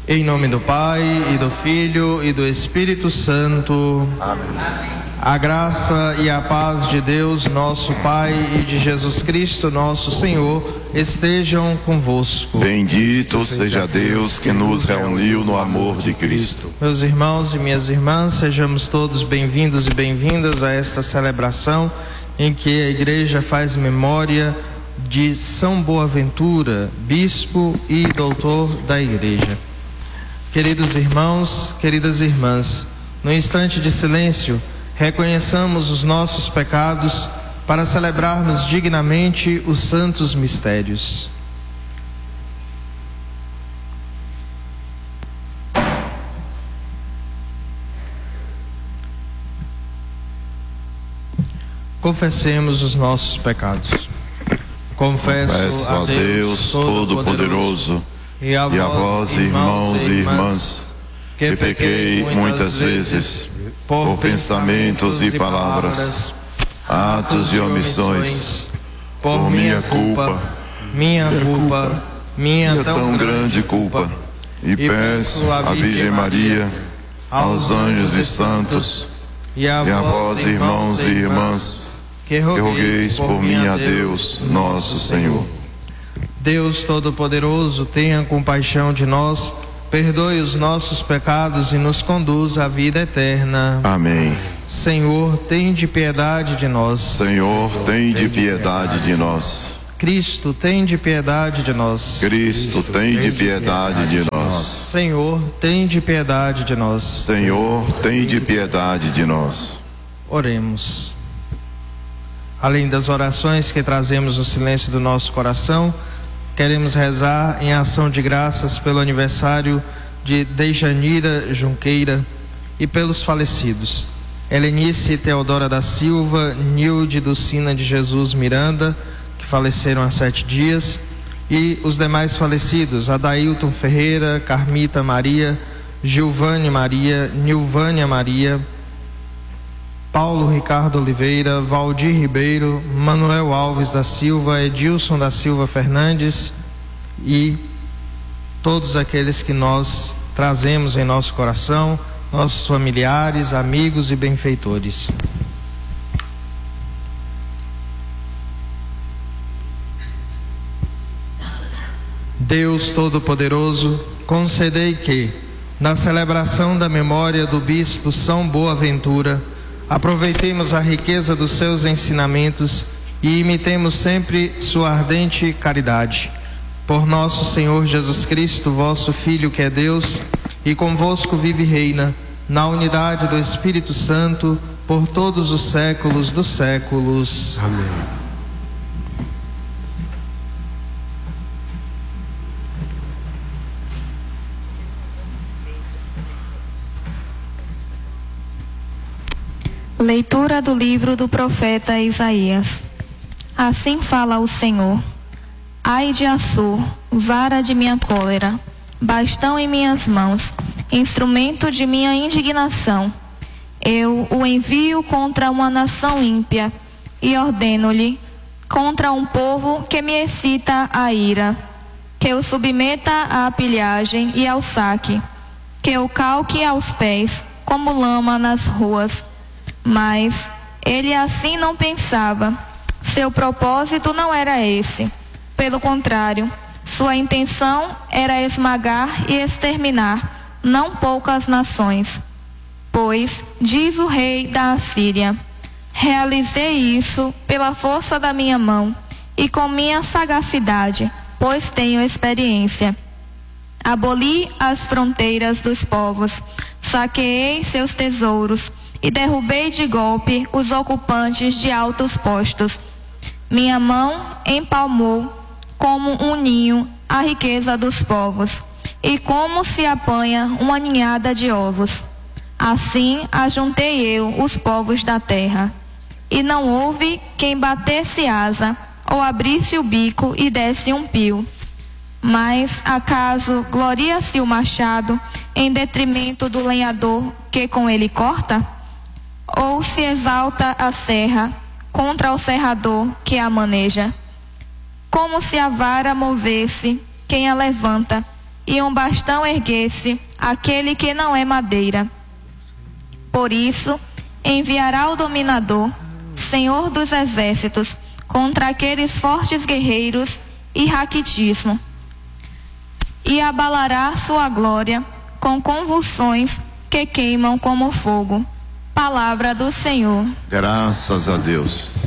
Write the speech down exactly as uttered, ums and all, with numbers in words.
Em nome do Pai, e do Filho, e do Espírito Santo. Amém. A graça e a paz de Deus, nosso Pai, e de Jesus Cristo, nosso Senhor, estejam convosco. Bendito seja Deus que nos reuniu no amor de Cristo. Meus irmãos e minhas irmãs, sejamos todos bem-vindos e bem-vindas a esta celebração em que a Igreja faz memória de São Boaventura, bispo e doutor da Igreja. Queridos irmãos, queridas irmãs, no instante de silêncio, reconheçamos os nossos pecados para celebrarmos dignamente os santos mistérios. Confessemos os nossos pecados. Confesso, Confesso a Deus Todo-Poderoso e a vós, irmãos e irmãs, que pequei muitas vezes por pensamentos e palavras, atos e omissões, por minha culpa, minha culpa, minha tão grande culpa, e peço à Virgem Maria, aos anjos e santos, e a vós, irmãos e irmãs, que rogueis por mim a Deus, nosso Senhor. Deus Todo-Poderoso, tenha compaixão de nós, perdoe os nossos pecados e nos conduza à vida eterna. Amém. Senhor, tende piedade de nós. Senhor, tende piedade de nós. Cristo, tende piedade de nós. Cristo, tende piedade de nós. Senhor, tende piedade de nós. Senhor, tende piedade de nós. Oremos. Além das orações que trazemos no silêncio do nosso coração, queremos rezar em ação de graças pelo aniversário de Dejanira Junqueira e pelos falecidos Helenice Teodora da Silva, Nilde Dulcina de Jesus Miranda, que faleceram há sete dias, e os demais falecidos, Adailton Ferreira, Carmita Maria, Gilvane Maria, Nilvânia Maria, Paulo Ricardo Oliveira, Valdir Ribeiro, Manuel Alves da Silva, Edilson da Silva Fernandes e todos aqueles que nós trazemos em nosso coração, nossos familiares, amigos e benfeitores. Deus Todo-Poderoso, concedei que, na celebração da memória do bispo São Boaventura, aproveitemos a riqueza dos seus ensinamentos e imitemos sempre sua ardente caridade. Por nosso Senhor Jesus Cristo, vosso Filho, que é Deus, e convosco vive e reina, na unidade do Espírito Santo, por todos os séculos dos séculos. Amém. Leitura do livro do profeta Isaías. Assim fala o Senhor: Ai de Assur, vara de minha cólera, bastão em minhas mãos, instrumento de minha indignação. Eu o envio contra uma nação ímpia e ordeno-lhe contra um povo que me excita a ira, que o submeta à pilhagem e ao saque, que o calque aos pés como lama nas ruas. Mas ele assim não pensava. Seu propósito não era esse. Pelo contrário, sua intenção era esmagar e exterminar não poucas nações. Pois, diz o rei da Assíria, realizei isso pela força da minha mão e com minha sagacidade, pois tenho experiência. Aboli as fronteiras dos povos, saqueei seus tesouros e derrubei de golpe os ocupantes de altos postos. Minha mão empalmou como um ninho a riqueza dos povos, e como se apanha uma ninhada de ovos. Assim ajuntei eu os povos da terra, e não houve quem batesse asa, ou abrisse o bico e desse um pio. Mas acaso gloria-se o machado em detrimento do lenhador que com ele corta? Ou se exalta a serra contra o serrador que a maneja? Como se a vara movesse quem a levanta, e um bastão erguer-se aquele que não é madeira. Por isso, enviará o dominador, Senhor dos exércitos, contra aqueles fortes guerreiros e raquitismo, e abalará sua glória com convulsões que queimam como fogo. Palavra do Senhor. Graças a Deus.